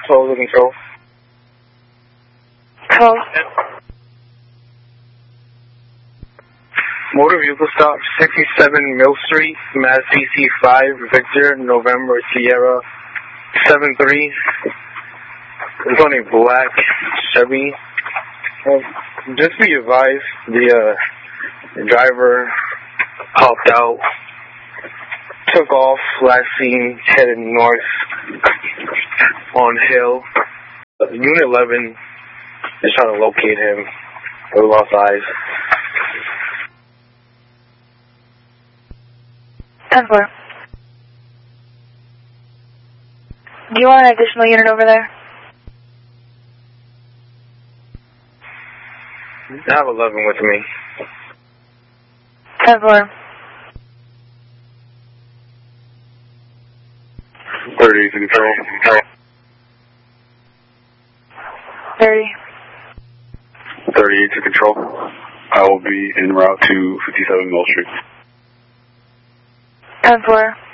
12 to control. 12. Motor vehicle stop 67 Mill Street, Mass DC 5, Victor, November, Sierra 73. It's on a black Chevy. Just be advised, the driver hopped out, took off, last seen headed north on Hill. Unit 11 is trying to locate him. We lost eyes. 10-4. Do you want an additional unit over there? I have 11 with me. 10-4. 30 to control. 30. 38 to control. I will be en route to 57 Mill Street. 10-4.